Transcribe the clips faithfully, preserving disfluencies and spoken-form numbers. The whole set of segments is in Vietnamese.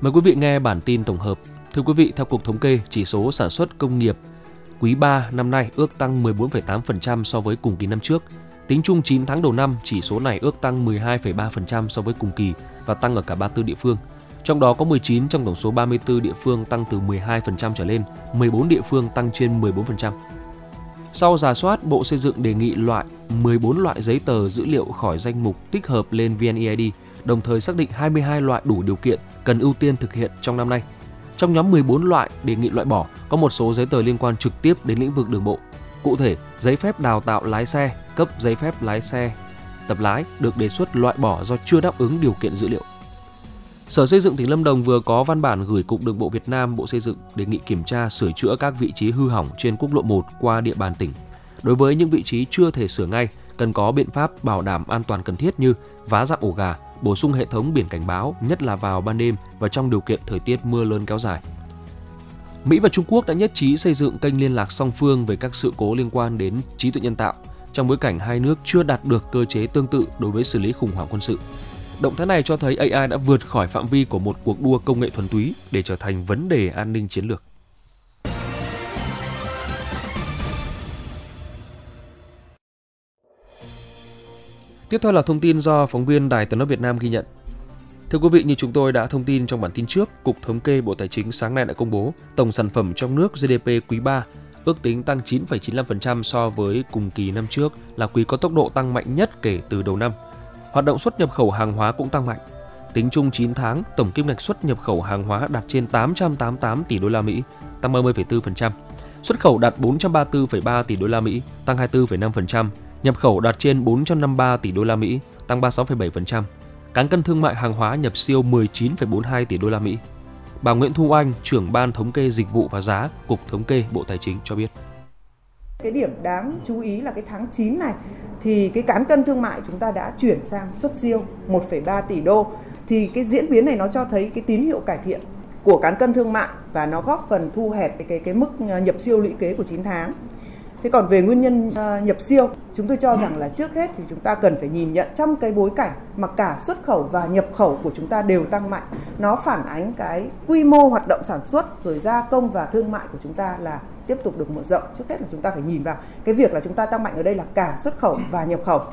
Mời quý vị nghe bản tin tổng hợp. Thưa quý vị, theo Cục Thống kê, chỉ số sản xuất công nghiệp quý ba năm nay ước tăng mười bốn phẩy tám phần trăm so với cùng kỳ năm trước. Tính chung chín tháng đầu năm, chỉ số này ước tăng mười hai phẩy ba phần trăm so với cùng kỳ và tăng ở cả ba mươi tư địa phương. Trong đó có mười chín trong tổng số ba mươi tư địa phương tăng từ mười hai phần trăm trở lên, mười bốn địa phương tăng trên mười bốn phần trăm. Sau rà soát, Bộ Xây dựng đề nghị loại mười bốn loại giấy tờ dữ liệu khỏi danh mục tích hợp lên vê en e i đê, đồng thời xác định hai mươi hai loại đủ điều kiện cần ưu tiên thực hiện trong năm nay. Trong nhóm mười bốn loại đề nghị loại bỏ, có một số giấy tờ liên quan trực tiếp đến lĩnh vực đường bộ. Cụ thể, giấy phép đào tạo lái xe, cấp giấy phép lái xe tập lái được đề xuất loại bỏ do chưa đáp ứng điều kiện dữ liệu. Sở Xây dựng tỉnh Lâm Đồng vừa có văn bản gửi Cục Đường bộ Việt Nam, Bộ Xây dựng đề nghị kiểm tra sửa chữa các vị trí hư hỏng trên quốc lộ một qua địa bàn tỉnh. Đối với những vị trí chưa thể sửa ngay, cần có biện pháp bảo đảm an toàn cần thiết như vá dặm ổ gà, bổ sung hệ thống biển cảnh báo, nhất là vào ban đêm và trong điều kiện thời tiết mưa lớn kéo dài. Mỹ và Trung Quốc đã nhất trí xây dựng kênh liên lạc song phương về các sự cố liên quan đến trí tuệ nhân tạo, trong bối cảnh hai nước chưa đạt được cơ chế tương tự đối với xử lý khủng hoảng quân sự. Động thái này cho thấy a i đã vượt khỏi phạm vi của một cuộc đua công nghệ thuần túy để trở thành vấn đề an ninh chiến lược. Tiếp theo là thông tin do phóng viên Đài Tiếng nói Việt Nam ghi nhận. Thưa quý vị, như chúng tôi đã thông tin trong bản tin trước, Cục Thống kê Bộ Tài chính sáng nay đã công bố tổng sản phẩm trong nước giê đê pê quý ba ước tính tăng chín phẩy chín mươi lăm phần trăm so với cùng kỳ năm trước, là quý có tốc độ tăng mạnh nhất kể từ đầu năm. Hoạt động xuất nhập khẩu hàng hóa cũng tăng mạnh. Tính chung chín tháng, tổng kim ngạch xuất nhập khẩu hàng hóa đạt trên tám trăm tám mươi tám tỷ đô la Mỹ, tăng ba mươi phẩy bốn phần trăm. Xuất khẩu đạt bốn trăm ba mươi tư phẩy ba tỷ đô la Mỹ, tăng hai mươi tư phẩy năm phần trăm. Nhập khẩu đạt trên bốn trăm năm mươi ba tỷ đô la Mỹ, tăng ba mươi sáu phẩy bảy phần trăm. Cán cân thương mại hàng hóa nhập siêu mười chín phẩy bốn mươi hai tỷ đô la Mỹ. Bà Nguyễn Thu Anh, trưởng ban thống kê dịch vụ và giá, Cục Thống kê Bộ Tài chính cho biết. Cái điểm đáng chú ý là cái tháng chín này thì cái cán cân thương mại chúng ta đã chuyển sang xuất siêu một phẩy ba tỷ đô. Thì cái diễn biến này nó cho thấy cái tín hiệu cải thiện của cán cân thương mại và nó góp phần thu hẹp cái cái, cái mức nhập siêu lũy kế của chín tháng. Thế còn về nguyên nhân uh, nhập siêu, chúng tôi cho rằng là trước hết thì chúng ta cần phải nhìn nhận trong cái bối cảnh mà cả xuất khẩu và nhập khẩu của chúng ta đều tăng mạnh. Nó phản ánh cái quy mô hoạt động sản xuất rồi gia công và thương mại của chúng ta là tiếp tục được mở rộng. Trước hết là chúng ta phải nhìn vào cái việc là chúng ta tăng mạnh ở đây là cả xuất khẩu và nhập khẩu.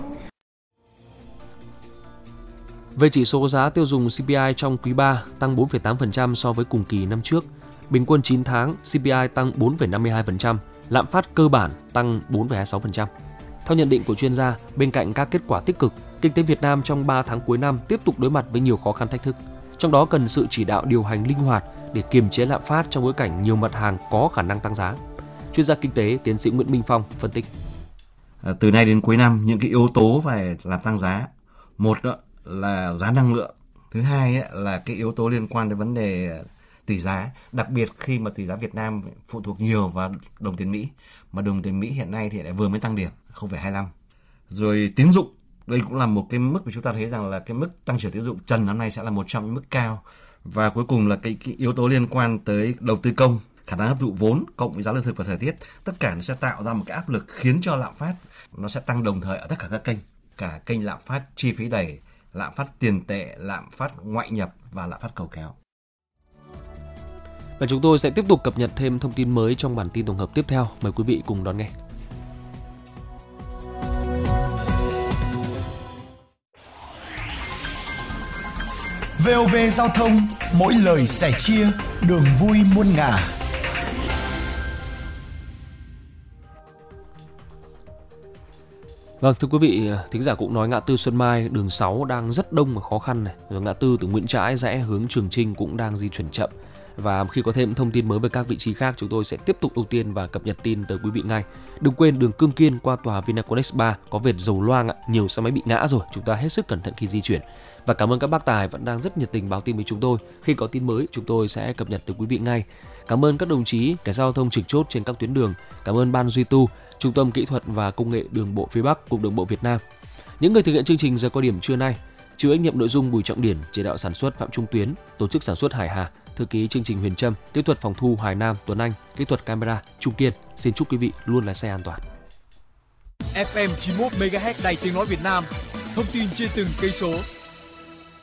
Về chỉ số giá tiêu dùng xê pê i trong quý ba tăng bốn phẩy tám phần trăm so với cùng kỳ năm trước. Bình quân chín tháng xê pê i tăng bốn phẩy năm mươi hai phần trăm, lạm phát cơ bản tăng bốn phẩy hai mươi sáu phần trăm. Theo nhận định của chuyên gia, bên cạnh các kết quả tích cực, kinh tế Việt Nam trong ba tháng cuối năm tiếp tục đối mặt với nhiều khó khăn thách thức. Trong đó cần sự chỉ đạo điều hành linh hoạt để kiềm chế lạm phát trong bối cảnh nhiều mặt hàng có khả năng tăng giá. Chuyên gia kinh tế tiến sĩ Nguyễn Minh Phong phân tích. Từ nay đến cuối năm, những cái yếu tố phải làm tăng giá. Một là giá năng lượng. Thứ hai là cái yếu tố liên quan đến vấn đề tỷ giá, đặc biệt khi mà tỷ giá Việt Nam phụ thuộc nhiều vào đồng tiền Mỹ, mà đồng tiền Mỹ hiện nay thì lại vừa mới tăng điểm không phẩy hai mươi lăm. Rồi tín dụng, đây cũng là một cái mức mà chúng ta thấy rằng là cái mức tăng trưởng tín dụng trần năm nay sẽ là một trong những mức cao. Và cuối cùng là cái, cái yếu tố liên quan tới đầu tư công, khả năng hấp thụ vốn cộng với giá lương thực và thời tiết, tất cả nó sẽ tạo ra một cái áp lực khiến cho lạm phát nó sẽ tăng đồng thời ở tất cả các kênh, cả kênh lạm phát chi phí đẩy, lạm phát tiền tệ, lạm phát ngoại nhập và lạm phát cầu kéo. Và chúng tôi sẽ tiếp tục cập nhật thêm thông tin mới trong bản tin tổng hợp tiếp theo. Mời quý vị cùng đón nghe. vê o vê Giao thông, mỗi lời sẻ chia, đường vui muôn ngả. Vâng, thưa quý vị, thính giả cũng nói ngã tư Xuân Mai, đường sáu đang rất đông và khó khăn này. Rồi ngã tư từ Nguyễn Trãi rẽ hướng Trường Chinh cũng đang di chuyển chậm. Và khi có thêm thông tin mới về các vị trí khác, chúng tôi sẽ tiếp tục ưu tiên và cập nhật tin tới quý vị ngay. Đừng quên đường Cương Kiên qua tòa Vinaconex ba có vệt dầu loang ạ, nhiều xe máy bị ngã rồi, chúng ta hết sức cẩn thận khi di chuyển. Và cảm ơn các bác tài vẫn đang rất nhiệt tình báo tin với chúng tôi. Khi có tin mới, chúng tôi sẽ cập nhật tới quý vị ngay. Cảm ơn các đồng chí cảnh sát giao thông trực chốt trên các tuyến đường. Cảm ơn ban duy tu, Trung tâm Kỹ thuật và Công nghệ Đường bộ phía Bắc, Cục Đường bộ Việt Nam. Những người thực hiện chương trình giờ cao điểm trưa nay: chịu trách nhiệm nội dung Bùi Trọng Điển, chỉ đạo sản xuất Phạm Trung Tuyến, tổ chức sản xuất Hải Hà, thư ký chương trình Huyền Trâm, kỹ thuật phòng thu Hoài Nam, Tuấn Anh, kỹ thuật camera Trung Kiên. Xin chúc quý vị luôn lái xe an toàn. ép em chín mươi mốt mê ga héc Đài Tiếng nói Việt Nam, thông tin trên từng cây số.